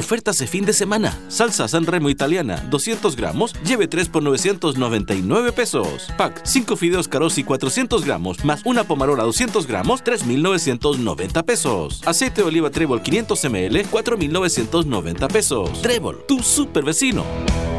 Ofertas de fin de semana. Salsa San Remo italiana, 200 gramos, lleve 3 por 999 pesos. Pack, 5 fideos Carosi 400 gramos, más una pomarola 200 gramos, 3,990 pesos. Aceite de oliva Trébol 500 ml, 4,990 pesos. Trébol, tu super vecino.